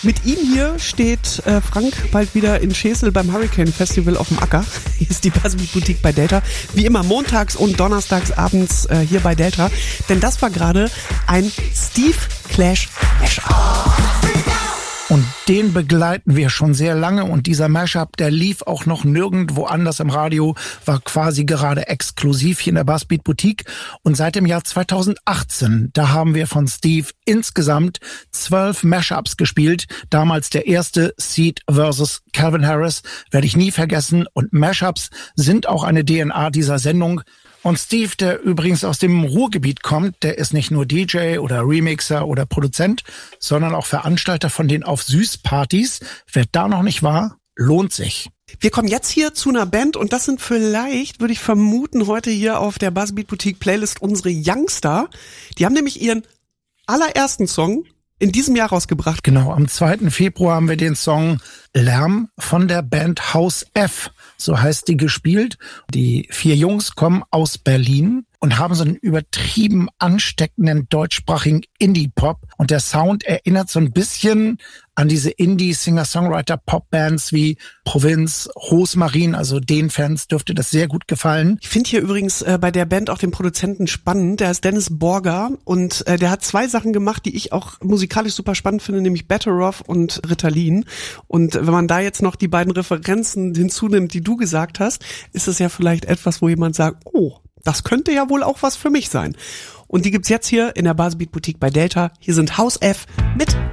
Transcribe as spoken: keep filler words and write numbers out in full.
Mit ihm hier steht äh, Frank bald wieder in Schesel beim Hurricane Festival auf dem Acker. Hier ist die Buzzbeat Boutique bei Delta. Wie immer montags und donnerstags abends äh, hier bei Delta. Denn das war gerade ein Steve Clash Mashup. Und den begleiten wir schon sehr lange und dieser Mashup, der lief auch noch nirgendwo anders im Radio, war quasi gerade exklusiv hier in der Buzzbeat Boutique. Und seit dem Jahr zweitausendachtzehn, da haben wir von Steve insgesamt zwölf Mashups gespielt. Damals der erste Seed versus Calvin Harris, werde ich nie vergessen. Und Mashups sind auch eine D N A dieser Sendung. Und Steve, der übrigens aus dem Ruhrgebiet kommt, der ist nicht nur D J oder Remixer oder Produzent, sondern auch Veranstalter von den Auf Süß-Partys. Wer da noch nicht war, lohnt sich. Wir kommen jetzt hier zu einer Band und das sind vielleicht, würde ich vermuten, heute hier auf der Buzzbeat Boutique Playlist unsere Youngster. Die haben nämlich ihren allerersten Song in diesem Jahr rausgebracht. Genau, am zweiten Februar haben wir den Song Lärm von der Band Haus F, so heißt die, gespielt. Die vier Jungs kommen aus Berlin und haben so einen übertrieben ansteckenden deutschsprachigen Indie-Pop. Und der Sound erinnert so ein bisschen an diese Indie-Singer-Songwriter-Pop-Bands wie Provinz, Rosmarin. Also den Fans dürfte das sehr gut gefallen. Ich finde hier übrigens äh, bei der Band auch den Produzenten spannend. Der heißt Dennis Borger und äh, der hat zwei Sachen gemacht, die ich auch musikalisch super spannend finde, nämlich Better Off und Ritalin. Und wenn man da jetzt noch die beiden Referenzen hinzunimmt, die du gesagt hast, ist es ja vielleicht etwas, wo jemand sagt, oh, das könnte ja wohl auch was für mich sein. Und die gibt's jetzt hier in der Buzzbeat Boutique bei Delta. Hier sind Haus F mit